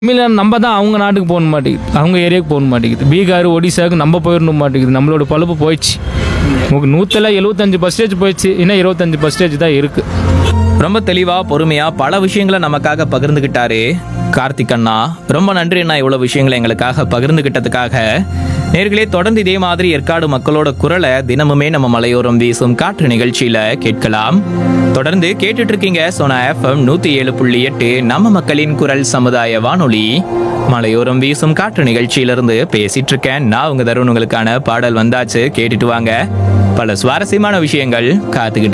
தமிழ்நாடு நம்ம தான் அவங்க நாட்டுக்கு போக மாட்டேங்குது, அவங்க ஏரியாவுக்கு போக மாட்டேங்குது. பீகார் ஒடிசாவுக்கு நம்ம போயிடணும் மாட்டேங்குது. நம்மளோட பழுப்பு போயிடுச்சு. உங்களுக்கு 175% போயிடுச்சு, இன்னும் 25% தான் இருக்கு. ரொம்ப தெளிவா பொறுமையா பல விஷயங்களை நமக்காக பகிர்ந்துகிட்டாரு கார்த்திக் அண்ணா. ரொம்ப நன்றி அண்ணா, இவ்வளவு விஷயங்களை எங்களுக்காக பகிர்ந்துகிட்டதுக்காக. நேர்களே, தொடர்ந்து இதே மாதிரி ஏற்காடு மக்களோட குரலை தினமுமே நம்ம மலையோரம் வீசும் காற்று நிகழ்ச்சியில கேட்கலாம். தொடர்ந்து கேட்டுட்டு இருக்கீங்க சோனா எஃப்எம் 107.8 நம்ம மக்களின் குரல் சமுதாய வானொலி. மலையோரம் வீசும் காற்று நிகழ்ச்சியிலிருந்து பேசிட்டு இருக்கேன் நான் உங்க தருண். உங்களுக்கான பாடல் வந்தாச்சு, கேட்டுட்டு வாங்க. பல சுவாரஸ்யமான விஷயங்கள் காத்துக்கிட்டு